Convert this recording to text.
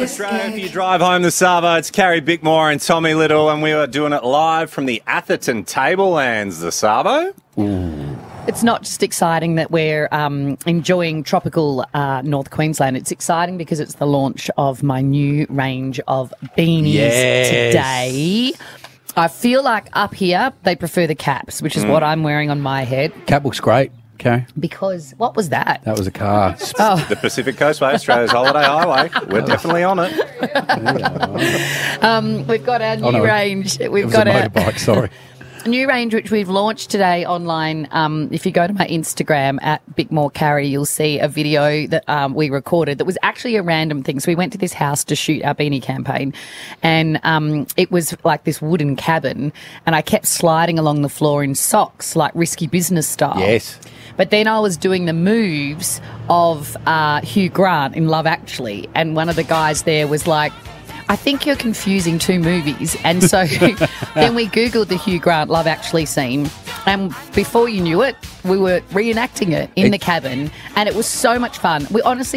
Australia, if you drive home the Savo, it's Carrie Bickmore and Tommy Little, and we are doing it live from the Atherton Tablelands, the Savo. It's not just exciting that we're enjoying tropical North Queensland. It's exciting because it's the launch of my new range of beanies today. I feel like up here they prefer the caps, which is what I'm wearing on my head. Cap looks great, okay? Because, what was that? That was a car. The Pacific Coastway, Australia's holiday highway. We're definitely on it. We've got our new range. We've It was got a motorbike, sorry. new range which we've launched today online. If you go to my Instagram at Bickmore Carrie, you'll see a video that we recorded that was actually a random thing. So we went to this house to shoot our beanie campaign, and it was like this wooden cabin, and I kept sliding along the floor in socks, like Risky Business style. Yes. But then I was doing the moves of Hugh Grant in Love Actually, and one of the guys there was like, I think you're confusing two movies. And so then we Googled the Hugh Grant Love Actually scene, and before you knew it, we were reenacting it in the cabin, and it was so much fun. We honestly